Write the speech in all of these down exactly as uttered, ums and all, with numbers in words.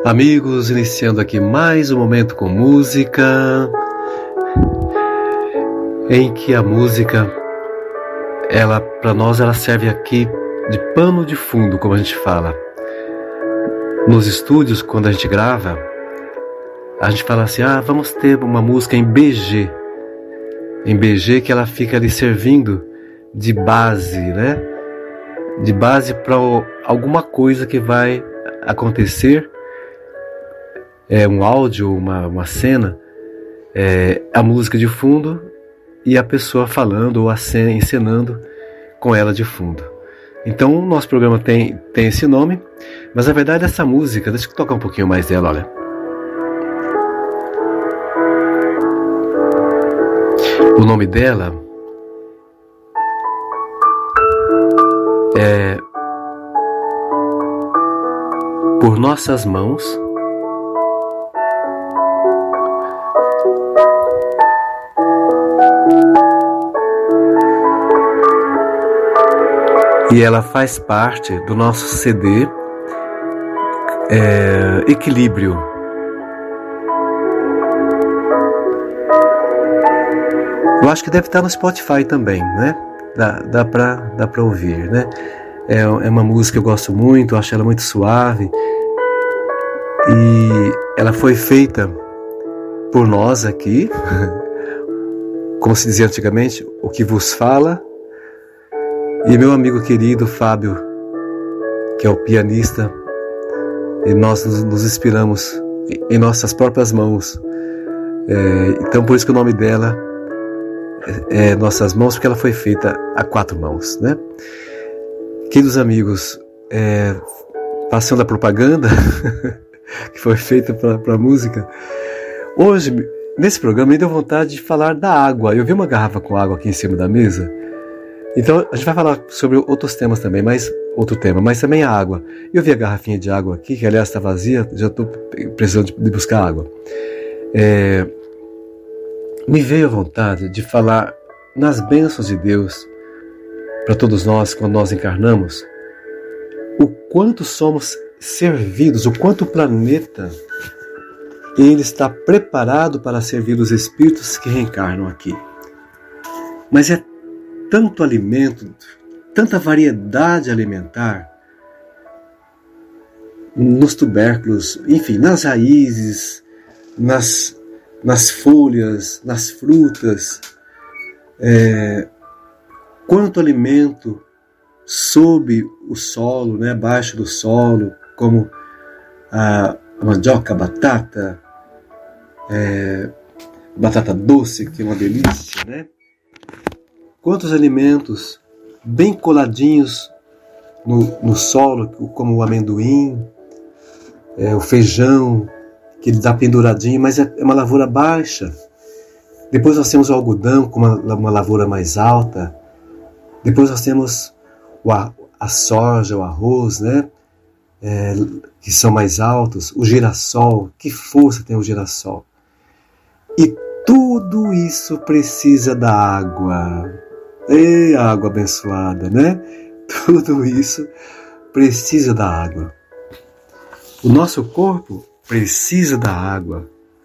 Amigos, iniciando aqui mais um momento com música, em que a música, ela, para nós, ela serve aqui de pano de fundo, como a gente fala. Nos estúdios, quando a gente grava, a gente fala assim, ah, vamos ter uma música em B G, em B G que ela fica ali servindo de base, né? De base para alguma coisa que vai acontecer. É um áudio, uma, uma cena, é, a música de fundo e a pessoa falando ou a cena, encenando com ela de fundo. Então o nosso programa tem, tem esse nome, mas na verdade essa música, deixa eu tocar um pouquinho mais dela, olha. O nome dela é Por Nossas Mãos. E ela faz parte do nosso C D é, Equilíbrio. Eu acho que deve estar no Spotify também, né? Dá, dá pra, dá pra ouvir, né? É, é uma música que eu gosto muito, eu acho ela muito suave. E ela foi feita por nós aqui, como se dizia antigamente, o que vos fala. E meu amigo querido Fábio, que é o pianista, e nós nos, nos inspiramos em nossas próprias mãos. É, então por isso que o nome dela é, é Nossas Mãos, porque ela foi feita a quatro mãos, né? Queridos amigos, é, passando a propaganda que foi feita para a música, hoje, nesse programa, me deu vontade de falar da água. Eu vi uma garrafa com água aqui em cima da mesa. Então a gente vai falar sobre outros temas também, mas outro tema, mas também a água. Eu vi a garrafinha de água aqui, que aliás está vazia, já estou precisando de buscar água. É, me veio a vontade de falar nas bênçãos de Deus para todos nós quando nós encarnamos, o quanto somos servidos, o quanto o planeta ele está preparado para servir os espíritos que reencarnam aqui. Mas é tanto alimento, tanta variedade alimentar nos tubérculos, enfim, nas raízes, nas, nas folhas, nas frutas, é, quanto alimento sob o solo, né, abaixo do solo, como a mandioca, a batata, é, batata doce, que é uma delícia, né? Quantos alimentos bem coladinhos no, no solo, como o amendoim, é, o feijão, que ele dá penduradinho, mas é, é uma lavoura baixa. Depois nós temos o algodão com uma, uma lavoura mais alta. Depois nós temos o, a, a soja, o arroz, né? É, que são mais altos. O girassol, que força tem o girassol. E tudo isso precisa da água. Ei, água abençoada, né? Tudo isso precisa da água. O nosso corpo precisa da água.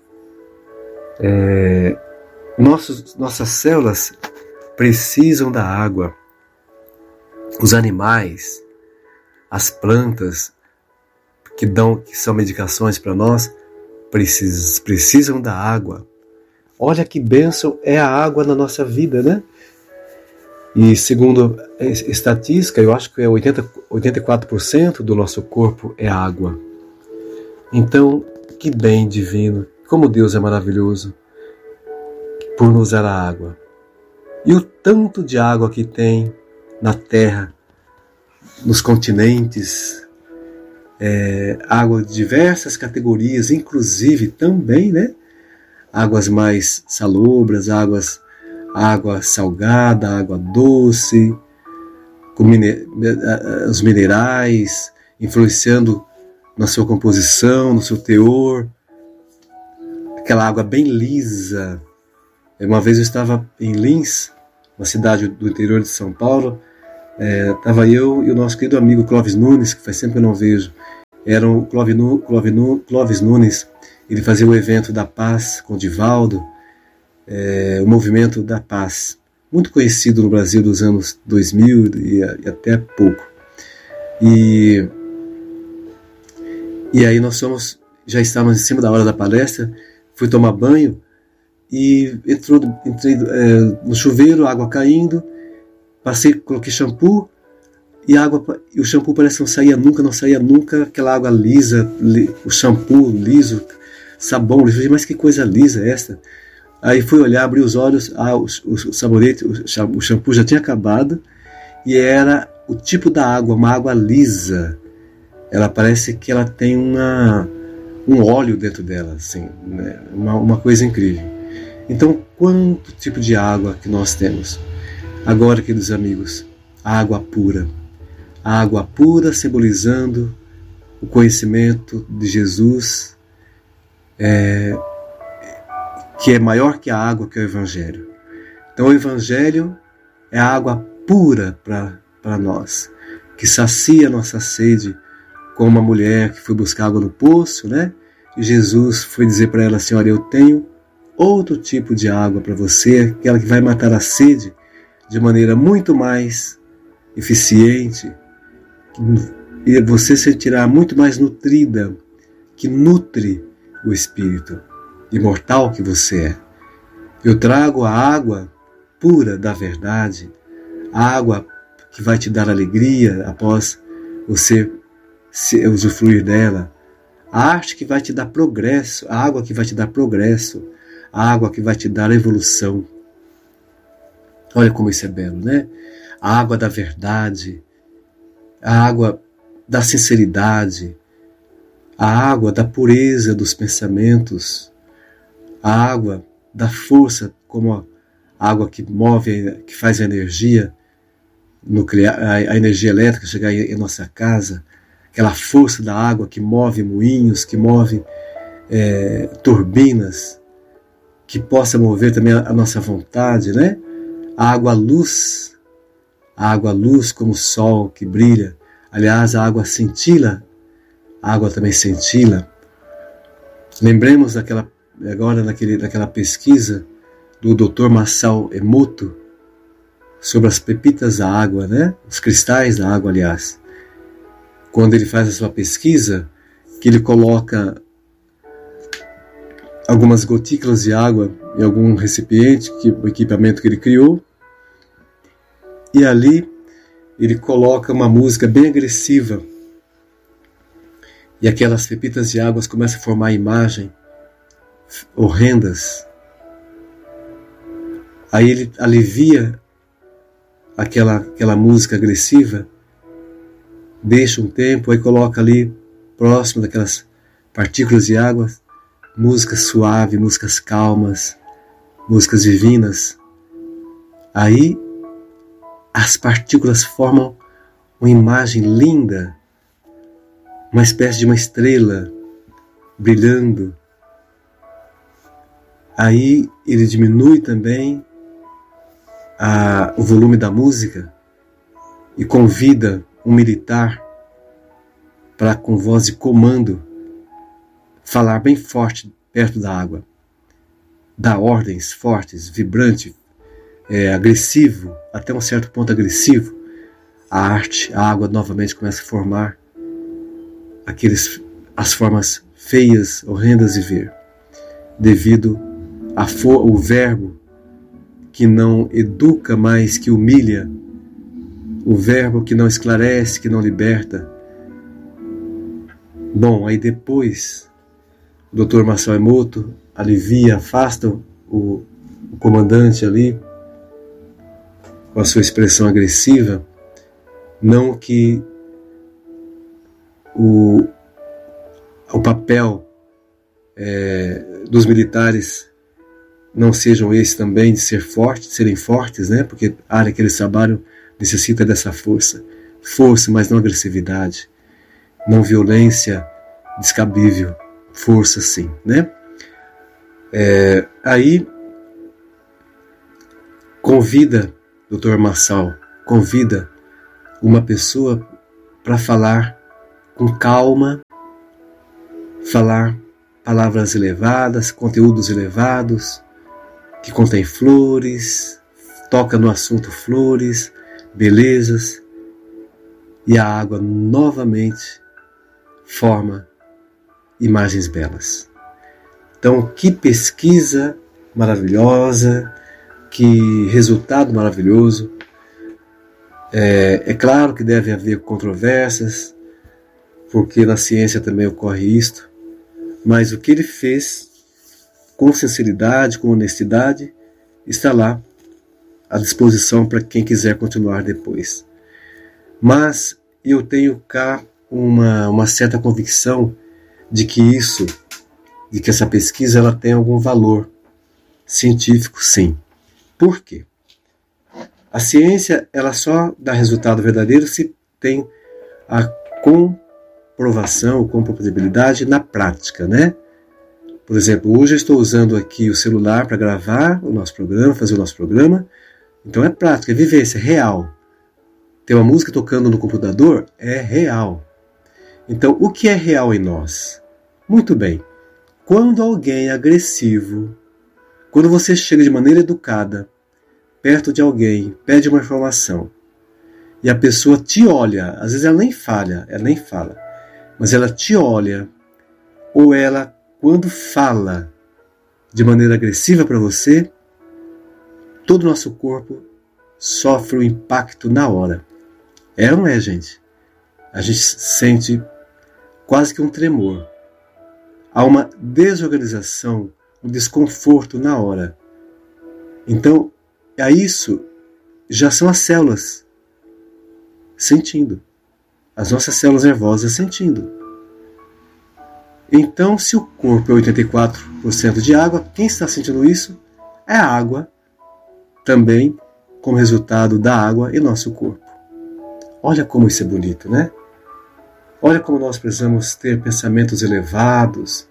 É, nossos, nossas células precisam da água. Os animais, as plantas que dão, que são medicações para nós, precisam, precisam da água. Olha que bênção é a água na nossa vida, né? E segundo a estatística, eu acho que é oitenta, oitenta e quatro por cento do nosso corpo é água. Então, que bem divino, como Deus é maravilhoso por nos dar a água. E o tanto de água que tem na terra, nos continentes, é, água de diversas categorias, inclusive também, né? Águas mais salobras, águas, água salgada, água doce, com mine, os minerais, influenciando na sua composição, no seu teor. Aquela água bem lisa. Uma vez eu estava em Lins, uma cidade do interior de São Paulo, estava é, eu e o nosso querido amigo Clóvis Nunes, que faz tempo que eu não vejo. Era o Clóvis, Clóvis, Clóvis Nunes, ele fazia o evento da paz com o Divaldo, é, o Movimento da Paz, muito conhecido no Brasil dos anos dois mil e, e até pouco. E, e aí nós fomos, já estávamos em cima da hora da palestra, fui tomar banho e entrou, entrei é, no chuveiro, água caindo, passei, coloquei shampoo e, a água, e o shampoo parece que não saía nunca, não saía nunca, aquela água lisa, li, o shampoo liso, sabão liso, mas que coisa lisa é essa? Aí fui olhar, abri os olhos, ah, o, o, o sabonete, o, o shampoo já tinha acabado e era o tipo da água, uma água lisa. Ela parece que ela tem uma, um óleo dentro dela, assim, né? uma, uma coisa incrível. Então, quanto tipo de água que nós temos? Agora, queridos amigos, a água pura. A água pura simbolizando o conhecimento de Jesus, é, que é maior que a água, que é o Evangelho. Então o Evangelho é a água pura para nós, que sacia a nossa sede, como uma mulher que foi buscar água no poço, né? E Jesus foi dizer para ela assim, olha, eu tenho outro tipo de água para você, aquela que vai matar a sede de maneira muito mais eficiente, e você se sentirá muito mais nutrida, que nutre o espírito imortal que você é. Eu trago a água pura da verdade, a água que vai te dar alegria após você se usufruir dela, a arte que vai te dar progresso, a água que vai te dar progresso, a água que vai te dar evolução. Olha como isso é belo, né? A água da verdade, a água da sinceridade, a água da pureza dos pensamentos, a água da força, como a água que move, que faz a energia nuclear, a energia elétrica chegar em nossa casa, aquela força da água que move moinhos, que move é, turbinas, que possa mover também a nossa vontade, né? A água-luz, a água-luz como o sol que brilha. Aliás, a água cintila, a água também cintila. Lembremos daquela, agora naquele, daquela pesquisa do doutor Masao Emoto sobre as pepitas da água, né? Os cristais da água, aliás. Quando ele faz a sua pesquisa, que ele coloca algumas gotículas de água em algum recipiente, que, o equipamento que ele criou, e ali ele coloca uma música bem agressiva, e aquelas pepitas de água começam a formar imagens horrendas. Aí ele alivia aquela, aquela música agressiva, deixa um tempo, aí coloca ali, próximo daquelas partículas de água, músicas suaves, músicas calmas, músicas divinas. Aí as partículas formam uma imagem linda, uma espécie de uma estrela brilhando. Aí ele diminui também a, o volume da música e convida um militar para, com voz de comando, falar bem forte perto da água, dar ordens fortes, vibrante, é, agressivo, até um certo ponto agressivo. A arte, a água novamente começa a formar aqueles, as formas feias, horrendas de ver, devido ao verbo que não educa, mais que humilha, o verbo que não esclarece, que não liberta. Bom, aí depois o doutor Masao Emoto alivia, afasta o, o comandante ali com a sua expressão agressiva. Não que o, o papel é, dos militares não sejam esses também de ser fortes, de serem fortes, né? Porque a área que eles trabalham necessita dessa força. Força, mas não agressividade. Não violência descabível. Força, sim, né? É, aí, convida, doutor Masao, convida uma pessoa para falar com calma falar palavras elevadas, conteúdos elevados, que contém flores, toca no assunto flores, belezas, e a água novamente forma imagens belas. Então, que pesquisa maravilhosa, que resultado maravilhoso. É, é claro que deve haver controvérsias, porque na ciência também ocorre isto, mas o que ele fez com sinceridade, com honestidade, está lá à disposição para quem quiser continuar depois. Mas eu tenho cá uma, uma certa convicção de que isso, de que essa pesquisa ela tem algum valor científico, sim. Por quê? A ciência ela só dá resultado verdadeiro se tem a comprovação ou comprovabilidade na prática, né? Por exemplo, hoje eu estou usando aqui o celular para gravar o nosso programa, fazer o nosso programa. Então é prática, é vivência, é real. Ter uma música tocando no computador é real. Então, o que é real em nós? Muito bem. Quando alguém é agressivo, quando você chega de maneira educada, perto de alguém, pede uma informação, e a pessoa te olha, às vezes ela nem falha, ela nem fala, mas ela te olha, ou ela, quando fala de maneira agressiva para você, todo o nosso corpo sofre o impacto na hora. É ou não é, gente? A gente sente quase que um tremor. Há uma desorganização, um desconforto na hora. Então, a isso já são as células sentindo. As nossas células nervosas sentindo. Então, se o corpo é oitenta e quatro por cento de água, quem está sentindo isso é a água, também como resultado da água em nosso corpo. Olha como isso é bonito, né? Olha como nós precisamos ter pensamentos elevados,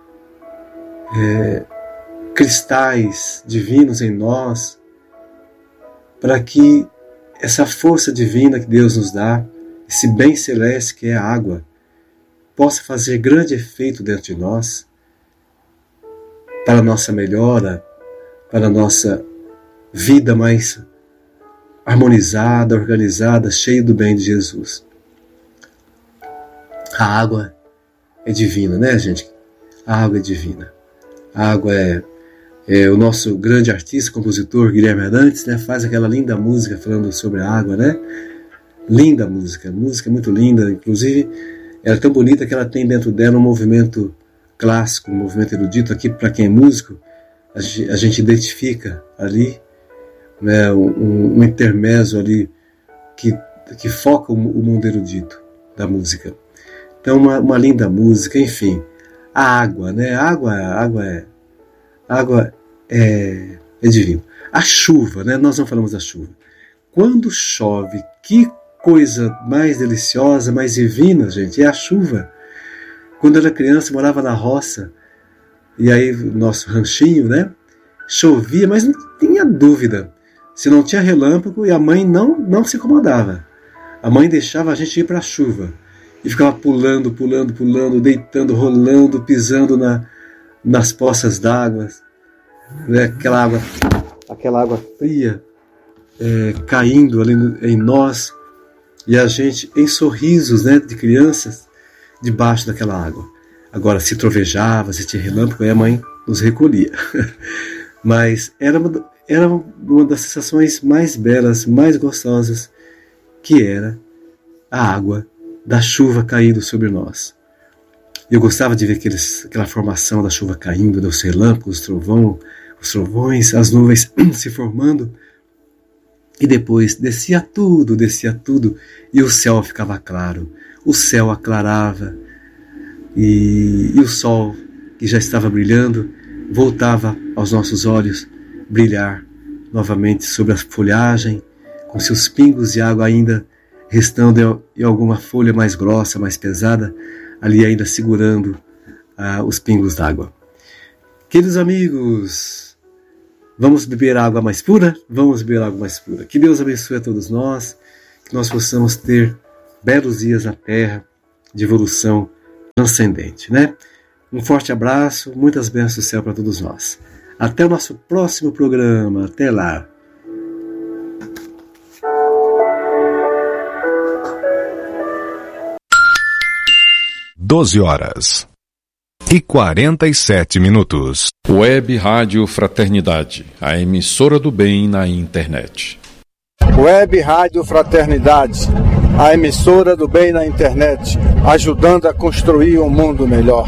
é, cristais divinos em nós, para que essa força divina que Deus nos dá, esse bem celeste que é a água, possa fazer grande efeito dentro de nós, para a nossa melhora, para a nossa vida mais harmonizada, organizada, cheia do bem de Jesus. A água é divina, né, gente? A água é divina. A água é, é o nosso grande artista, compositor Guilherme Arantes, né, faz aquela linda música falando sobre a água, né? Linda música, a música é muito linda, inclusive ela é tão bonita que ela tem dentro dela um movimento clássico, um movimento erudito. Aqui, para quem é músico, a gente, a gente identifica ali, né, um, um intermezzo ali que, que foca o, o mundo erudito da música. Então, uma, uma linda música, enfim. A água, né? A água, a água é, a água é, é divina. A chuva, né? Nós não falamos da chuva. Quando chove, que coisa mais deliciosa, mais divina, gente, é a chuva. Quando eu era criança, eu morava na roça, e aí nosso ranchinho, né? Chovia, mas não tinha dúvida. Se não tinha relâmpago, e a mãe não, não se incomodava. A mãe deixava a gente ir para a chuva. E ficava pulando, pulando, pulando, deitando, rolando, pisando na, nas poças d'água. Né? Aquela água, aquela água fria é, caindo ali em nós. E a gente em sorrisos, né, de crianças debaixo daquela água. Agora, se trovejava, se tinha relâmpago, aí a mãe nos recolhia. Mas era uma, era uma das sensações mais belas, mais gostosas, que era a água da chuva caindo sobre nós. Eu gostava de ver aqueles, aquela formação da chuva caindo, dos relâmpagos, os, trovão, os trovões, as nuvens se formando. E depois descia tudo, descia tudo, e o céu ficava claro. O céu aclarava, e, e o sol, que já estava brilhando, voltava aos nossos olhos brilhar novamente sobre a folhagem, com seus pingos de água ainda restando em alguma folha mais grossa, mais pesada, ali ainda segurando ah, os pingos d'água. Queridos amigos, vamos beber água mais pura? Vamos beber água mais pura. Que Deus abençoe a todos nós, que nós possamos ter belos dias na Terra de evolução transcendente, né? Um forte abraço, muitas bênçãos do céu para todos nós. Até o nosso próximo programa. Até lá. doze horas e quarenta e sete minutos. Web Rádio Fraternidade, a emissora do bem na internet. Web Rádio Fraternidade, a emissora do bem na internet, ajudando a construir um mundo melhor.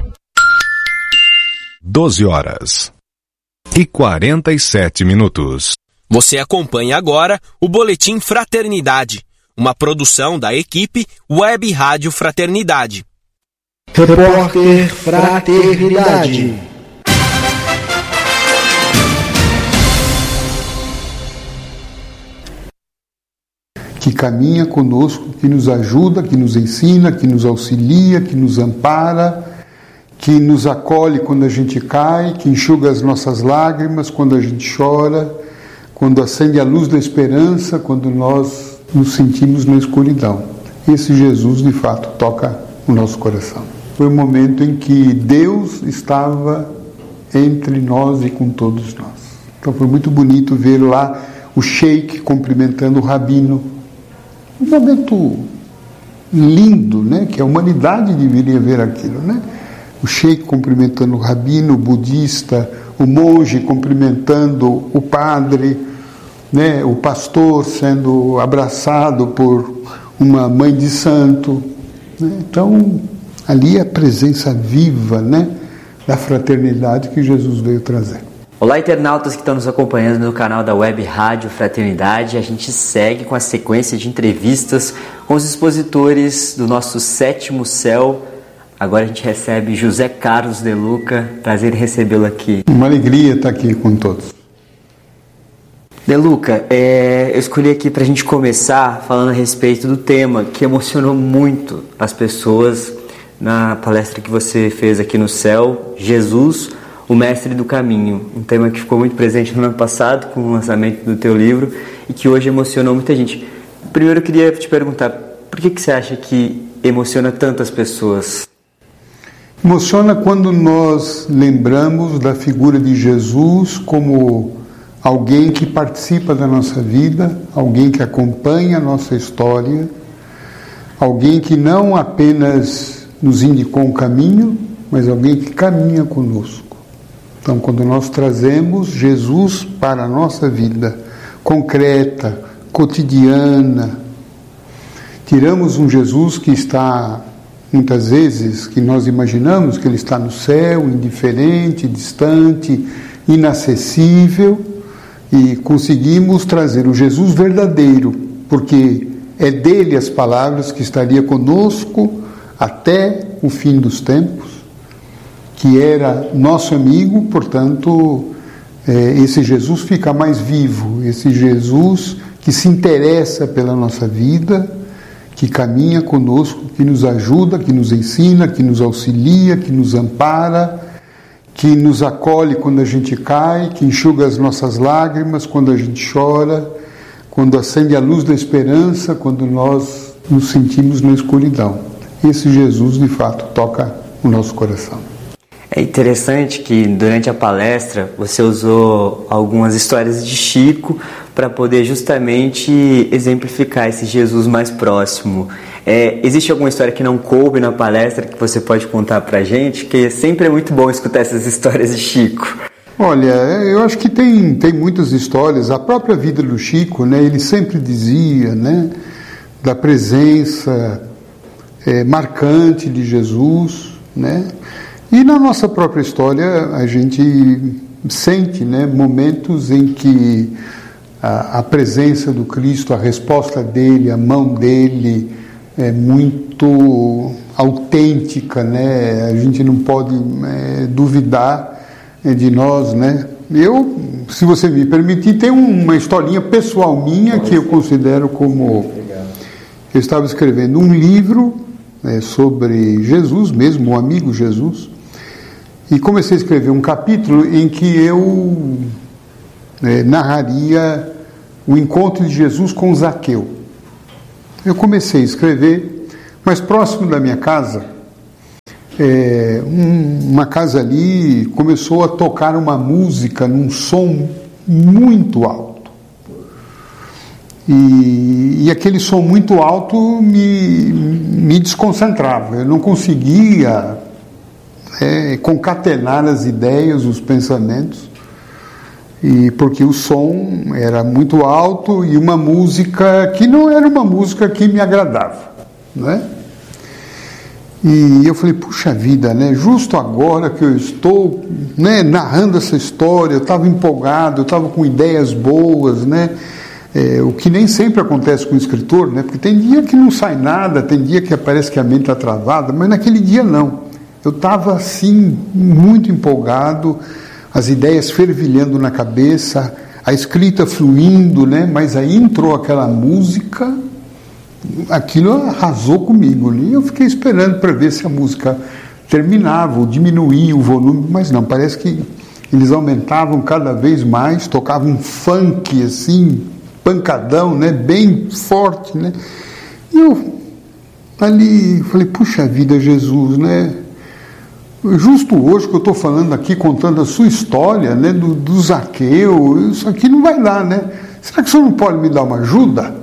doze horas e quarenta e sete minutos. Você acompanha agora o Boletim Fraternidade, uma produção da equipe Web Rádio Fraternidade. Repórter Fraternidade. Que caminha conosco, que nos ajuda, que nos ensina, que nos auxilia, que nos ampara, que nos acolhe quando a gente cai, que enxuga as nossas lágrimas quando a gente chora, quando acende a luz da esperança, quando nós nos sentimos na escuridão. Esse Jesus, de fato, toca o nosso coração. Foi um momento em que Deus estava entre nós e com todos nós. Então foi muito bonito ver lá o sheik cumprimentando o rabino. Um momento lindo, né? Que a humanidade deveria ver aquilo, né? O sheik cumprimentando o rabino, o budista, o monge cumprimentando o padre, né? O pastor sendo abraçado por uma mãe de santo, né? Então ali é a presença viva, né, da fraternidade que Jesus veio trazer. Olá, internautas que estão nos acompanhando no canal da Web Rádio Fraternidade. A gente segue com a sequência de entrevistas com os expositores do nosso sétimo céu. Agora a gente recebe José Carlos De Luca. Prazer em recebê-lo aqui. Uma alegria estar aqui com todos. De Luca, é, eu escolhi aqui para a gente começar falando a respeito do tema que emocionou muito as pessoas na palestra que você fez aqui no céu, Jesus, o Mestre do Caminho, um tema que ficou muito presente no ano passado com o lançamento do teu livro e que hoje emocionou muita gente. Primeiro eu queria te perguntar, por que, que você acha que emociona tantas pessoas? Emociona quando nós lembramos da figura de Jesus como alguém que participa da nossa vida, alguém que acompanha a nossa história, alguém que não apenas nos indicou um caminho, mas alguém que caminha conosco. Então, quando nós trazemos Jesus para a nossa vida concreta, cotidiana, tiramos um Jesus que está, muitas vezes, que nós imaginamos que ele está no céu, indiferente, distante, inacessível, e conseguimos trazer o Jesus verdadeiro, porque é dele as palavras que estaria conosco até o fim dos tempos, que era nosso amigo, portanto, é, esse Jesus fica mais vivo, esse Jesus que se interessa pela nossa vida, que caminha conosco, que nos ajuda, que nos ensina, que nos auxilia, que nos ampara, que nos acolhe quando a gente cai, que enxuga as nossas lágrimas quando a gente chora, quando acende a luz da esperança, quando nós nos sentimos na escuridão. Esse Jesus, de fato, toca o nosso coração. É interessante que durante a palestra você usou algumas histórias de Chico para poder justamente exemplificar esse Jesus mais próximo. É, existe alguma história que não coube na palestra que você pode contar para a gente? Que sempre é muito bom escutar essas histórias de Chico. Olha, eu acho que tem, tem muitas histórias. A própria vida do Chico, né, ele sempre dizia, né, da presença é, marcante de Jesus, né? E na nossa própria história a gente sente, né, momentos em que a, a presença do Cristo, a resposta dele, a mão dele é muito autêntica, né? A gente não pode é, duvidar de nós, né? Eu, se você me permitir, tem uma historinha pessoal minha que eu considero como... Eu estava escrevendo um livro é, sobre Jesus mesmo, o amigo Jesus, e comecei a escrever um capítulo em que eu é, narraria o encontro de Jesus com Zaqueu. Eu comecei a escrever, mas próximo da minha casa é, um, uma casa ali começou a tocar uma música num som muito alto. E, e aquele som muito alto me, me desconcentrava. Eu não conseguia é, concatenar as ideias, os pensamentos, e porque o som era muito alto e uma música que não era uma música que me agradava, não é? E eu falei, puxa vida, né? Justo agora que eu estou, né, narrando essa história, eu estava empolgado, eu estava com ideias boas, né? É, o que nem sempre acontece com o escritor, né? Porque tem dia que não sai nada, tem dia que parece que a mente está travada, mas naquele dia não. Eu estava assim, muito empolgado, as ideias fervilhando na cabeça, a escrita fluindo, né? Mas aí entrou aquela música, aquilo arrasou comigo. E eu fiquei esperando para ver se a música terminava ou diminuía o volume, mas não, parece que eles aumentavam cada vez mais, tocavam um funk assim, pancadão, né? Bem forte, né? E eu ali falei, puxa vida, Jesus, né? Justo hoje que eu estou falando aqui, contando a sua história, né, do, do Zaqueu, isso aqui não vai dar, né? Será que o senhor não pode me dar uma ajuda?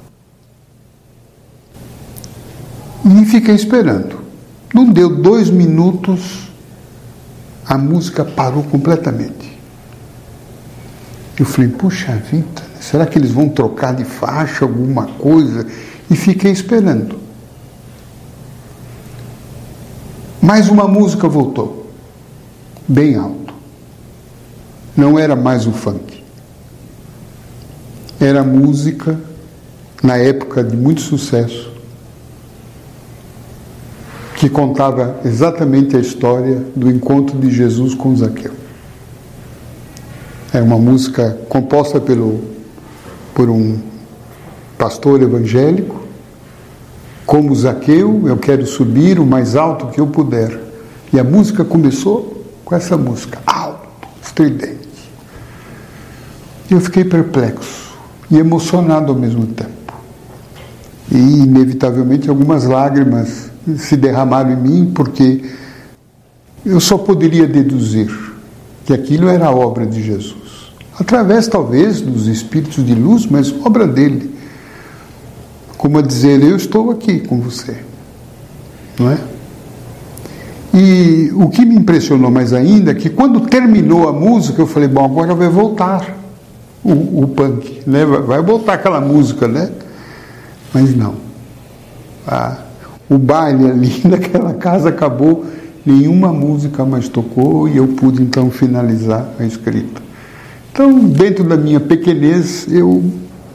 E fiquei esperando. Não deu dois minutos, a música parou completamente. Eu falei, puxa vida, será que eles vão trocar de faixa, alguma coisa? E fiquei esperando. Mais uma música voltou, bem alto. Não era mais o funk. Era música, na época de muito sucesso, que contava exatamente a história do encontro de Jesus com Zaqueu. É uma música composta pelo, por um pastor evangélico. Como Zaqueu, eu quero subir o mais alto que eu puder. E a música começou com essa música, alto, estridente. E eu fiquei perplexo e emocionado ao mesmo tempo. E, inevitavelmente, algumas lágrimas se derramaram em mim, porque eu só poderia deduzir que aquilo era a obra de Jesus. Através, talvez, dos espíritos de luz, mas obra dele. Como a dizer, eu estou aqui com você, não é? E o que me impressionou mais ainda é que quando terminou a música, eu falei, bom, agora vai voltar o, o punk, né? Vai voltar aquela música, né? Mas não. Ah, o baile ali naquela casa acabou, nenhuma música mais tocou e eu pude então finalizar a escrita. Então, dentro da minha pequenez, eu...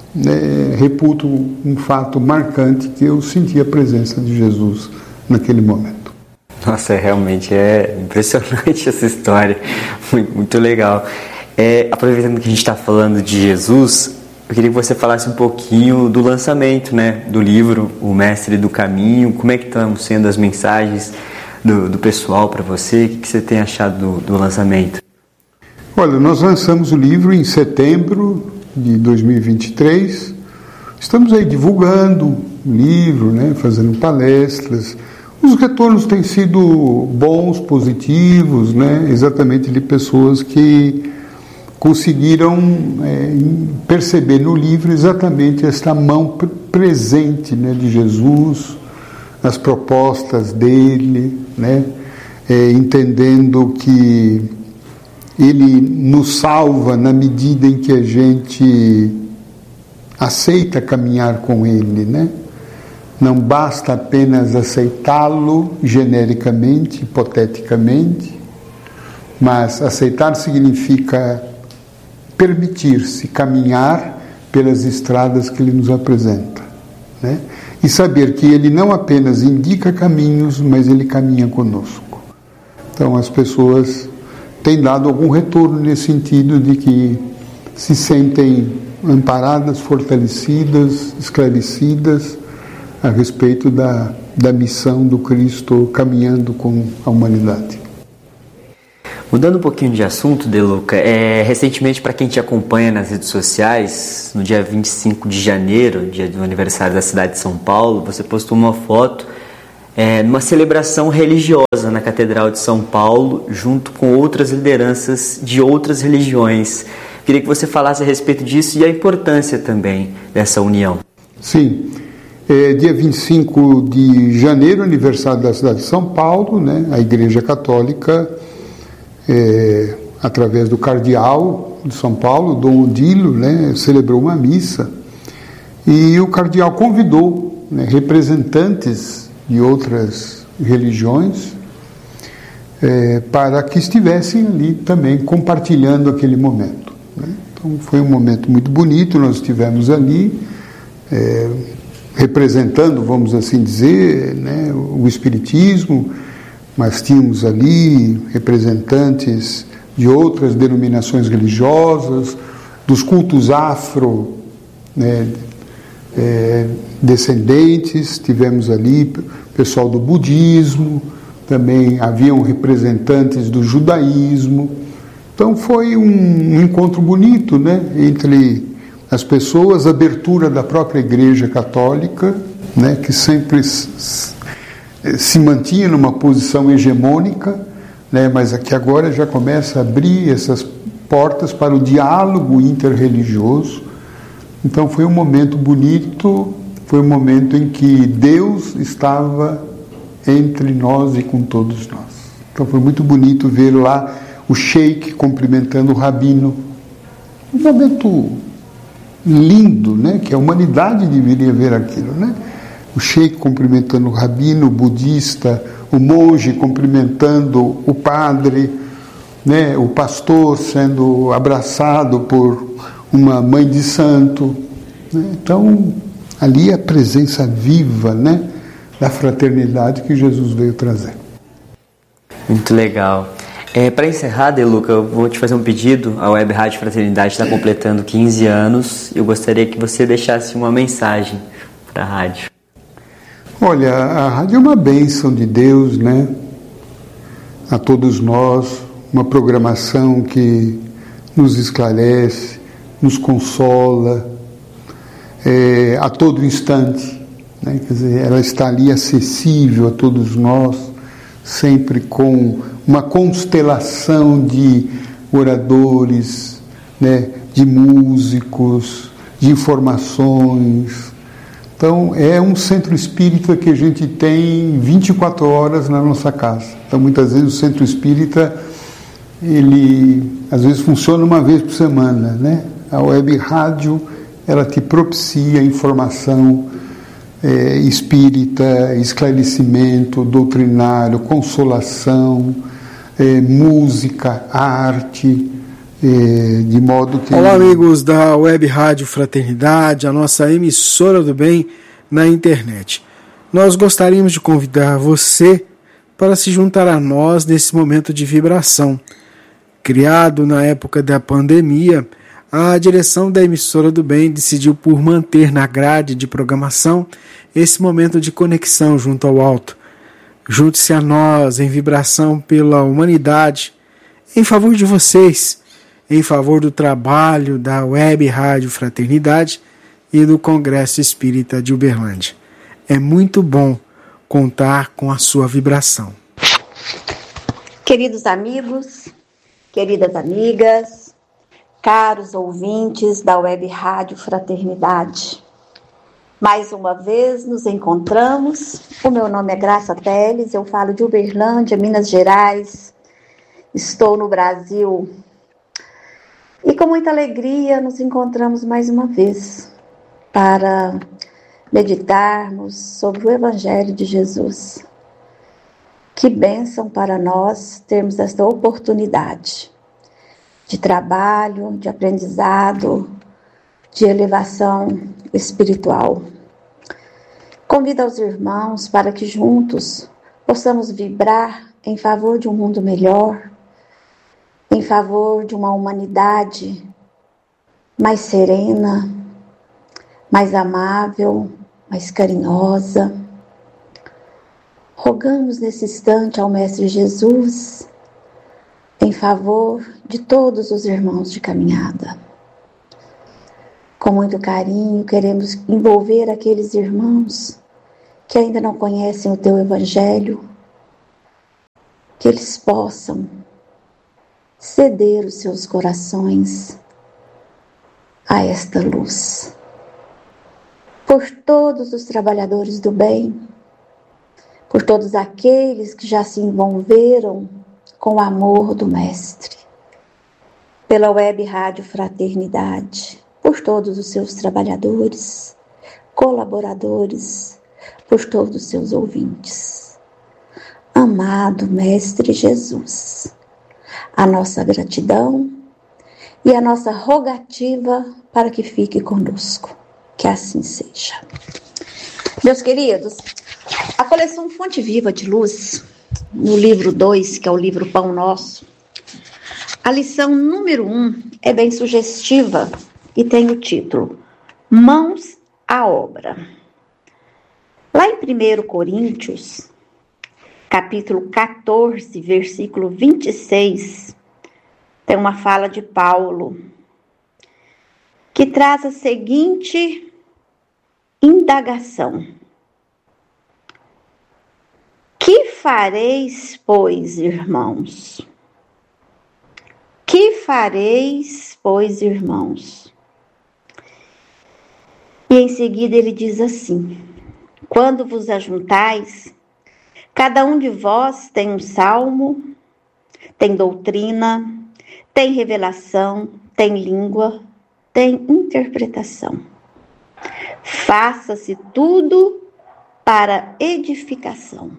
É, reputo um fato marcante que eu senti a presença de Jesus naquele momento. Nossa, realmente é impressionante essa história, muito, muito legal. É, aproveitando que a gente está falando de Jesus, eu queria que você falasse um pouquinho do lançamento, né, do livro O Mestre do Caminho. Como é que estão sendo as mensagens do, do pessoal para você? O que, que você tem achado do, do lançamento? Olha, nós lançamos o livro em setembro de dois mil e vinte e três, estamos aí divulgando o livro, né, fazendo palestras. Os retornos têm sido bons, positivos, né, exatamente de pessoas que conseguiram é, perceber no livro exatamente esta mão presente, né, de Jesus, as propostas dele, né, é, entendendo que ele nos salva na medida em que a gente aceita caminhar com ele, né? Não basta apenas aceitá-lo genericamente, hipoteticamente, mas aceitar significa permitir-se caminhar pelas estradas que ele nos apresenta, né? E saber que ele não apenas indica caminhos, mas ele caminha conosco. Então as pessoas tem dado algum retorno nesse sentido de que se sentem amparadas, fortalecidas, esclarecidas a respeito da, da missão do Cristo caminhando com a humanidade. Mudando um pouquinho de assunto, De Luca, é, recentemente, para quem te acompanha nas redes sociais, no dia vinte e cinco de janeiro, dia do aniversário da cidade de São Paulo, você postou uma foto é, numa celebração religiosa na Catedral de São Paulo, junto com outras lideranças de outras religiões. Queria que você falasse a respeito disso e a importância também dessa união. Sim, é, dia vinte e cinco de janeiro, aniversário da cidade de São Paulo, né, a Igreja Católica, é, através do cardeal de São Paulo, Dom Odilo, né, celebrou uma missa, e o cardeal convidou, né, representantes de outras religiões é, para que estivessem ali também compartilhando aquele momento, né? Então foi um momento muito bonito, nós estivemos ali é, representando, vamos assim dizer, né, o Espiritismo, mas tínhamos ali representantes de outras denominações religiosas, dos cultos afro, né, é, descendentes, tivemos ali pessoal do budismo, também haviam representantes do judaísmo. Então foi um encontro bonito, né, entre as pessoas, a abertura da própria Igreja Católica, né, que sempre se mantinha numa posição hegemônica, né, mas aqui agora já começa a abrir essas portas para o diálogo interreligioso. Então foi um momento bonito, foi um momento em que Deus estava entre nós e com todos nós. Então foi muito bonito ver lá o sheik cumprimentando o rabino. Um momento lindo, né, que a humanidade deveria ver aquilo, né? O sheik cumprimentando o rabino, o budista, o monge cumprimentando o padre, né, o pastor sendo abraçado por uma mãe de santo, né? Então ali é a presença viva, né, da fraternidade que Jesus veio trazer. Muito legal. É, para encerrar, De Luca, eu vou te fazer um pedido. A Web Rádio Fraternidade está completando quinze anos. Eu gostaria que você deixasse uma mensagem para a rádio. Olha, a rádio é uma bênção de Deus, né? A todos nós, uma programação que nos esclarece, nos consola, é, a todo instante, né? Quer dizer, ela está ali acessível a todos nós, sempre com uma constelação de oradores, né? De músicos, de informações. Então, é um centro espírita que a gente tem vinte e quatro horas na nossa casa. Então, muitas vezes o centro espírita, ele às vezes funciona uma vez por semana, né? A web rádio, ela te propicia informação é, espírita, esclarecimento doutrinário, consolação, é, música, arte, é, de modo que... Olá, amigos da Web Rádio Fraternidade, a nossa emissora do bem na internet. Nós gostaríamos de convidar você para se juntar a nós nesse momento de vibração. Criado na época da pandemia, a direção da emissora do bem decidiu por manter na grade de programação esse momento de conexão junto ao alto. Junte-se a nós em vibração pela humanidade, em favor de vocês, em favor do trabalho da Web Rádio Fraternidade e do Congresso Espírita de Uberlândia. É muito bom contar com a sua vibração. Queridos amigos, queridas amigas, caros ouvintes da Web Rádio Fraternidade, mais uma vez nos encontramos. O meu nome é Graça Teles, eu falo de Uberlândia, Minas Gerais. Estou no Brasil e com muita alegria nos encontramos mais uma vez para meditarmos sobre o Evangelho de Jesus. Que bênção para nós termos esta oportunidade de trabalho, de aprendizado, de elevação espiritual. Convido aos irmãos para que juntos possamos vibrar em favor de um mundo melhor, em favor de uma humanidade mais serena, mais amável, mais carinhosa. Rogamos nesse instante ao Mestre Jesus em favor de todos os irmãos de caminhada. Com muito carinho, queremos envolver aqueles irmãos que ainda não conhecem o teu evangelho, que eles possam ceder os seus corações a esta luz. Por todos os trabalhadores do bem, por todos aqueles que já se envolveram com o amor do Mestre, pela Web Rádio Fraternidade, por todos os seus trabalhadores, colaboradores, por todos os seus ouvintes. Amado Mestre Jesus, a nossa gratidão e a nossa rogativa para que fique conosco. Que assim seja. Meus queridos, a coleção Fonte Viva de Luz, no livro dois, que é o livro Pão Nosso, a lição número um é bem sugestiva e tem o título Mãos à Obra. Lá em primeiro Coríntios, capítulo quatorze, versículo vinte e seis, tem uma fala de Paulo, que traz a seguinte indagação. Que fareis, pois, irmãos? Que fareis, pois, irmãos? E em seguida ele diz assim: quando vos ajuntais, cada um de vós tem um salmo, tem doutrina, tem revelação, tem língua, tem interpretação. Faça-se tudo para edificação.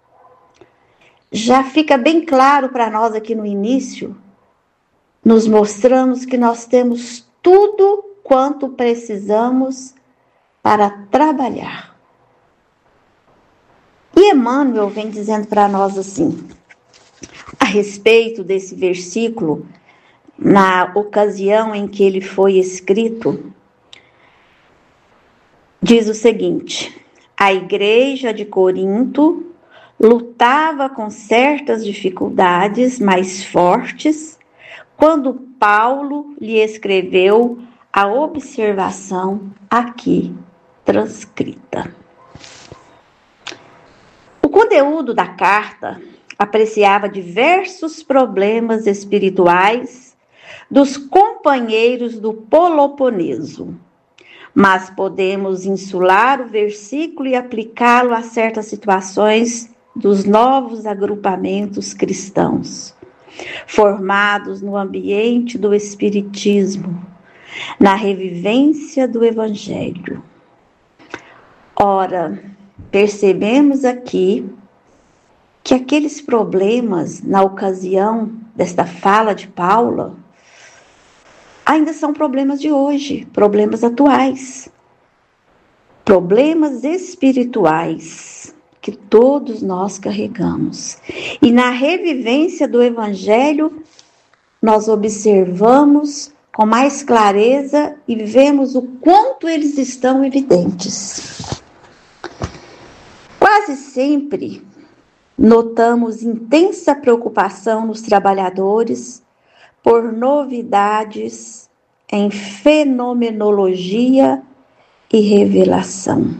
Já fica bem claro para nós aqui no início, nos mostramos que nós temos tudo quanto precisamos para trabalhar. E Emmanuel vem dizendo para nós assim, a respeito desse versículo, na ocasião em que ele foi escrito, diz o seguinte: a igreja de Corinto lutava com certas dificuldades mais fortes quando Paulo lhe escreveu a observação aqui transcrita. O conteúdo da carta apreciava diversos problemas espirituais dos companheiros do Peloponeso, mas podemos insular o versículo e aplicá-lo a certas situações dos novos agrupamentos cristãos, formados no ambiente do Espiritismo, na revivência do Evangelho. Ora, percebemos aqui que aqueles problemas, na ocasião desta fala de Paulo, ainda são problemas de hoje, problemas atuais, problemas espirituais que todos nós carregamos. E na revivência do Evangelho, nós observamos com mais clareza e vemos o quanto eles estão evidentes. Quase sempre notamos intensa preocupação nos trabalhadores por novidades em fenomenologia e revelação.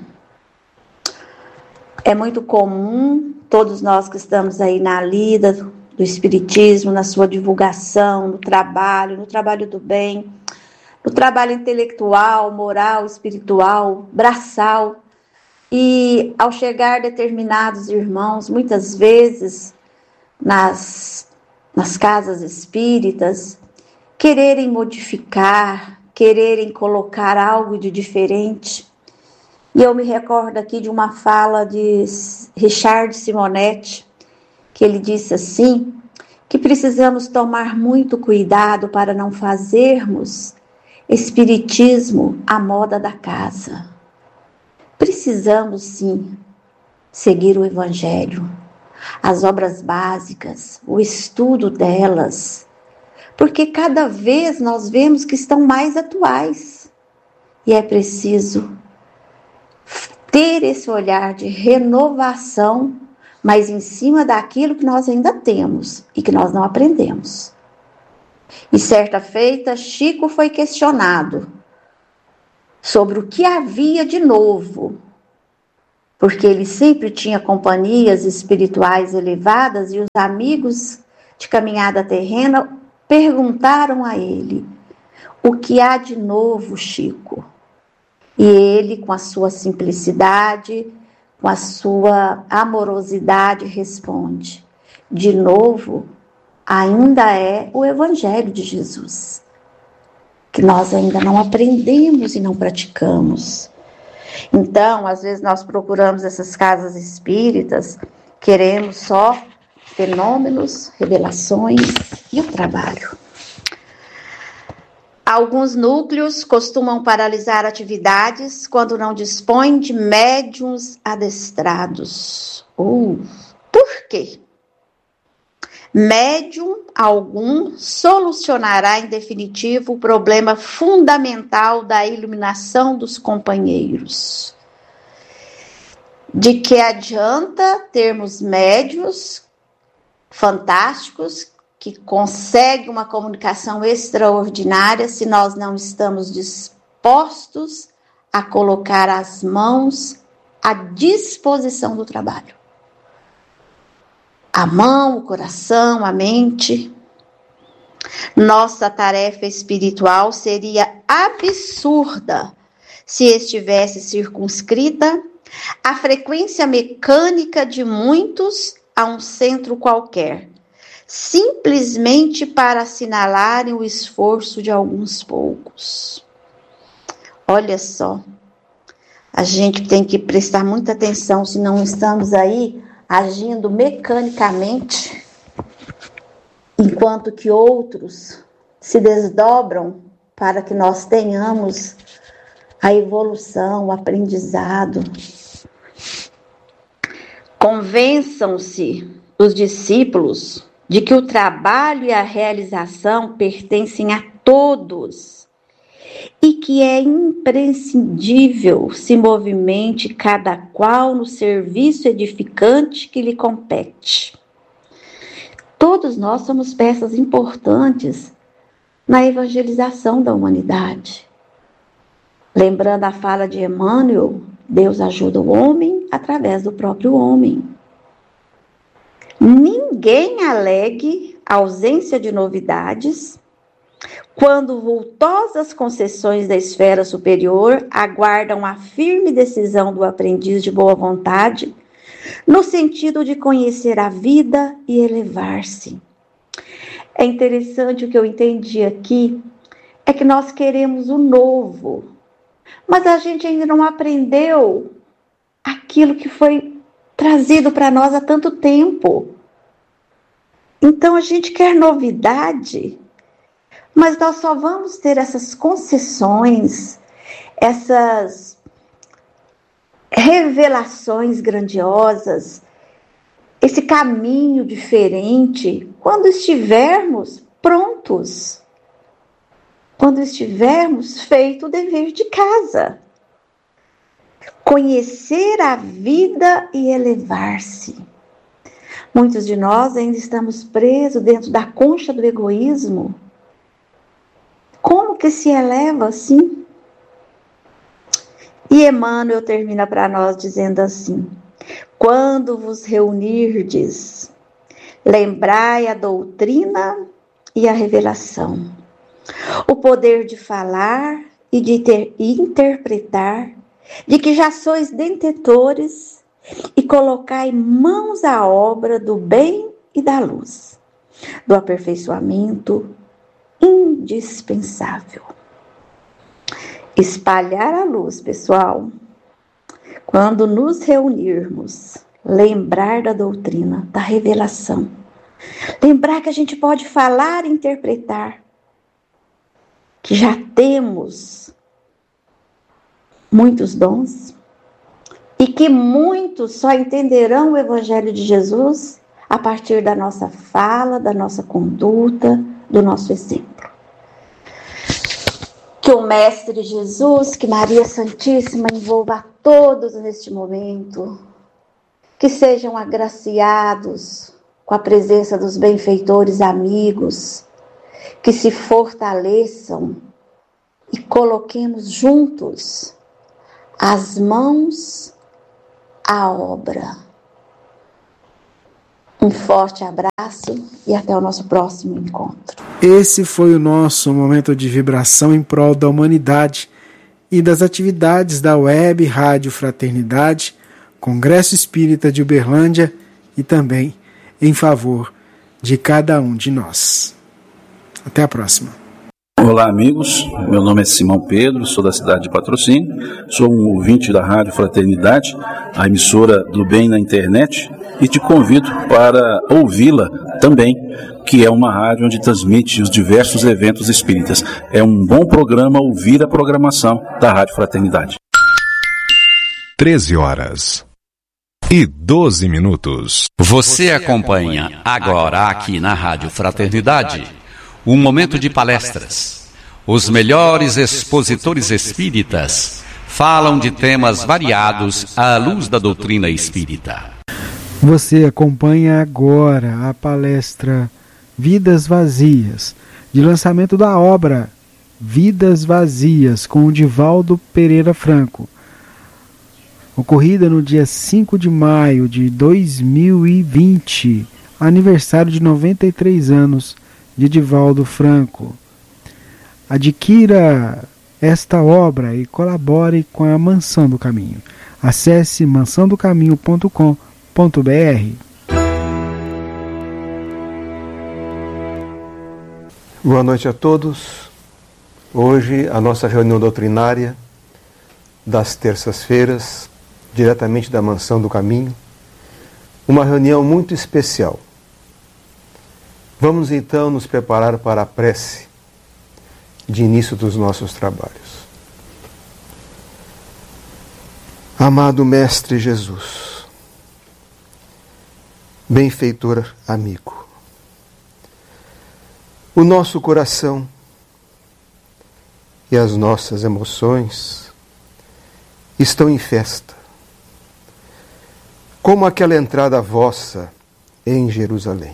É muito comum, todos nós que estamos aí na lida do Espiritismo, na sua divulgação, no trabalho, no trabalho do bem, no trabalho intelectual, moral, espiritual, braçal, e ao chegar determinados irmãos, muitas vezes nas, nas casas espíritas, quererem modificar, quererem colocar algo de diferente. E eu me recordo aqui de uma fala de Richard Simonetti, que ele disse assim, que precisamos tomar muito cuidado para não fazermos espiritismo à moda da casa. Precisamos, sim, seguir o Evangelho, as obras básicas, o estudo delas, porque cada vez nós vemos que estão mais atuais. E é preciso ter esse olhar de renovação, mas em cima daquilo que nós ainda temos e que nós não aprendemos. E certa feita, Chico foi questionado sobre o que havia de novo porque ele sempre tinha companhias espirituais elevadas, e os amigos de caminhada terrena perguntaram a ele: o que há de novo, Chico? E ele, com a sua simplicidade, com a sua amorosidade, responde: de novo, ainda é o Evangelho de Jesus, que nós ainda não aprendemos e não praticamos. Então, às vezes nós procuramos essas casas espíritas, queremos só fenômenos, revelações e o trabalho. Alguns núcleos costumam paralisar atividades quando não dispõem de médiuns adestrados. Uh, por quê? Médium algum solucionará em definitivo o problema fundamental da iluminação dos companheiros. De que adianta termos médiuns fantásticos que conseguem uma comunicação extraordinária se nós não estamos dispostos a colocar as mãos à disposição do trabalho? A mão, o coração, a mente. Nossa tarefa espiritual seria absurda se estivesse circunscrita à frequência mecânica de muitos a um centro qualquer, simplesmente para assinalarem o esforço de alguns poucos. Olha só, a gente tem que prestar muita atenção se não estamos aí agindo mecanicamente, enquanto que outros se desdobram para que nós tenhamos a evolução, o aprendizado. Convençam-se os discípulos de que o trabalho e a realização pertencem a todos e que é imprescindível se movimente cada qual no serviço edificante que lhe compete. Todos nós somos peças importantes na evangelização da humanidade. Lembrando a fala de Emmanuel, Deus ajuda o homem através do próprio homem. Ninguém alegue ausência de novidades quando vultosas concessões da esfera superior aguardam a firme decisão do aprendiz de boa vontade, no sentido de conhecer a vida e elevar-se. É interessante o que eu entendi aqui, é que nós queremos o novo, mas a gente ainda não aprendeu aquilo que foi trazido para nós há tanto tempo. Então a gente quer novidade, mas nós só vamos ter essas concessões, essas revelações grandiosas, esse caminho diferente, quando estivermos prontos, quando estivermos feito o dever de casa. Conhecer a vida e elevar-se. Muitos de nós ainda estamos presos dentro da concha do egoísmo. Como que se eleva assim? E Emmanuel termina para nós dizendo assim: quando vos reunirdes, lembrai a doutrina e a revelação, o poder de falar e de ter, interpretar, de que já sois detentores, e colocai mãos à obra do bem e da luz, do aperfeiçoamento indispensável. Espalhar a luz, pessoal. Quando nos reunirmos, lembrar da doutrina, da revelação. Lembrar que a gente pode falar e interpretar. Que já temos muitos dons. E que muitos só entenderão o Evangelho de Jesus a partir da nossa fala, da nossa conduta, do nosso exemplo. Que o Mestre Jesus, que Maria Santíssima envolva a todos neste momento, que sejam agraciados com a presença dos benfeitores amigos, que se fortaleçam e coloquemos juntos as mãos a obra. Um forte abraço e até o nosso próximo encontro. Esse foi o nosso momento de vibração em prol da humanidade e das atividades da Web Rádio Fraternidade, Congresso Espírita de Uberlândia e também em favor de cada um de nós. Até a próxima. Olá, amigos. Meu nome é Simão Pedro, sou da cidade de Patrocínio, sou um ouvinte da Rádio Fraternidade, a emissora do bem na internet, e te convido para ouvi-la também, que é uma rádio onde transmite os diversos eventos espíritas. É um bom programa ouvir a programação da Rádio Fraternidade. treze horas e doze minutos. Você acompanha agora aqui na Rádio Fraternidade um momento de palestras. Os melhores expositores espíritas falam de temas variados à luz da doutrina espírita. Você acompanha agora a palestra Vidas Vazias, de lançamento da obra Vidas Vazias, com o Divaldo Pereira Franco, ocorrida no dia cinco de maio de dois mil e vinte, aniversário de noventa e três anos de Divaldo Franco. Adquira esta obra e colabore com a Mansão do Caminho. Acesse mansão do caminho ponto com ponto b r. Boa noite a todos. Hoje a nossa reunião doutrinária das terças-feiras, diretamente da Mansão do Caminho, uma reunião muito especial. Vamos então nos preparar para a prece de início dos nossos trabalhos. Amado Mestre Jesus, benfeitor amigo, o nosso coração e as nossas emoções estão em festa, como aquela entrada vossa em Jerusalém.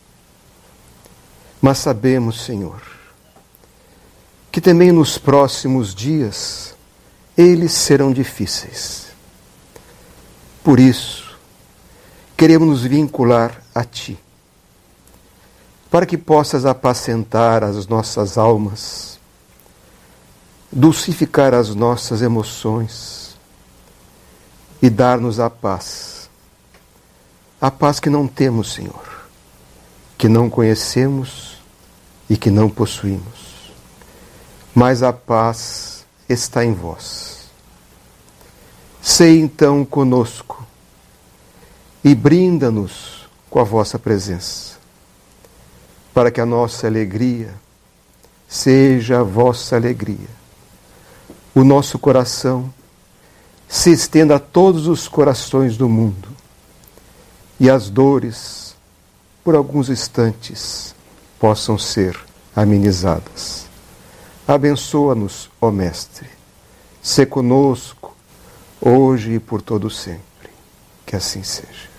Mas sabemos, Senhor, que também nos próximos dias eles serão difíceis. Por isso, queremos nos vincular a Ti, para que possas apacentar as nossas almas, dulcificar as nossas emoções e dar-nos a paz. A paz que não temos, Senhor, que não conhecemos e que não possuímos. Mas a paz está em vós. Sei então conosco e brinda-nos com a vossa presença, para que a nossa alegria seja a vossa alegria. O nosso coração se estenda a todos os corações do mundo e as dores, por alguns instantes, possam ser amenizadas. Abençoa-nos, ó Mestre. Sê conosco, hoje e por todo sempre. Que assim seja.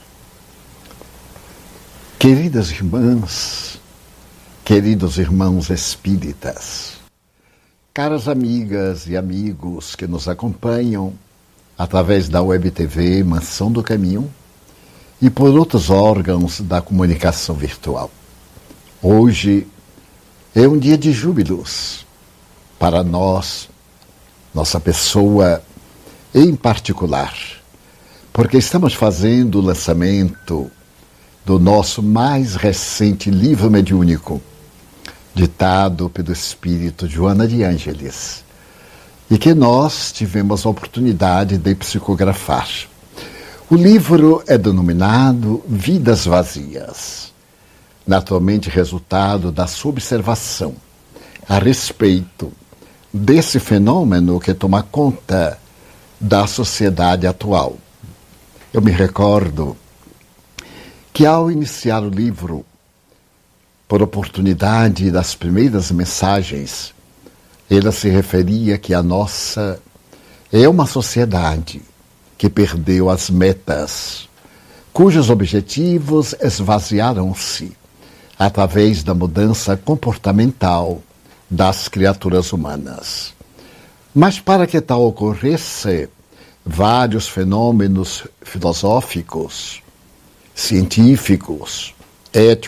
Queridas irmãs, queridos irmãos espíritas, caras amigas e amigos que nos acompanham através da Web T V Mansão do Caminho e por outros órgãos da comunicação virtual. Hoje é um dia de júbilos para nós, nossa pessoa em particular, porque estamos fazendo o lançamento do nosso mais recente livro mediúnico, ditado pelo espírito Joana de Ângeles, e que nós tivemos a oportunidade de psicografar. O livro é denominado Vidas Vazias, naturalmente resultado da sua observação a respeito desse fenômeno que toma conta da sociedade atual. Eu me recordo que ao iniciar o livro, por oportunidade das primeiras mensagens, ele se referia que a nossa é uma sociedade que perdeu as metas, cujos objetivos esvaziaram-se através da mudança comportamental das criaturas humanas. Mas para que tal ocorresse, vários fenômenos filosóficos, científicos, éticos,